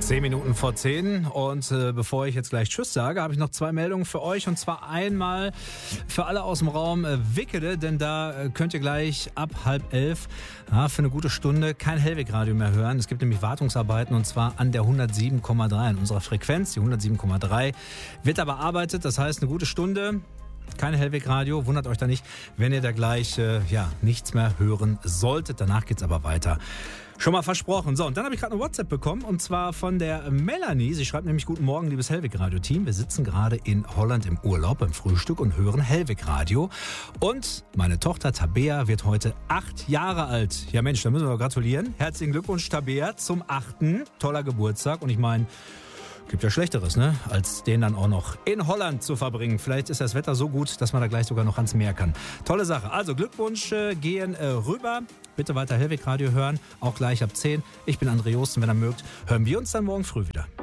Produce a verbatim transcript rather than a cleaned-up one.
Zehn Minuten vor zehn und äh, bevor ich jetzt gleich Tschüss sage, habe ich noch zwei Meldungen für euch und zwar einmal für alle aus dem Raum äh, Wickede, denn da äh, könnt ihr gleich ab halb elf ja, für eine gute Stunde kein Hellwegradio mehr hören. Es gibt nämlich Wartungsarbeiten und zwar an der hundertsieben Komma drei, an unserer Frequenz, die hundertsieben Komma drei wird da bearbeitet, das heißt eine gute Stunde. Keine Hellwegradio, wundert euch da nicht, wenn ihr da gleich äh, ja, nichts mehr hören solltet. Danach geht's aber weiter. Schon mal versprochen. So, und dann habe ich gerade eine WhatsApp bekommen und zwar von der Melanie. Sie schreibt nämlich: Guten Morgen, liebes Hellwegradio-Team. Wir sitzen gerade in Holland im Urlaub beim Frühstück und hören Hellwegradio. Und meine Tochter Tabea wird heute acht Jahre alt. Ja Mensch, da müssen wir doch gratulieren. Herzlichen Glückwunsch, Tabea, zum achten. Toller Geburtstag. Und ich meine, gibt ja Schlechteres, ne? Als den dann auch noch in Holland zu verbringen. Vielleicht ist das Wetter so gut, dass man da gleich sogar noch ans Meer kann. Tolle Sache. Also Glückwunsch äh, gehen äh, rüber. Bitte weiter Hellwegradio hören. Auch gleich ab zehn. Ich bin André Josten. Wenn ihr mögt, hören wir uns dann morgen früh wieder.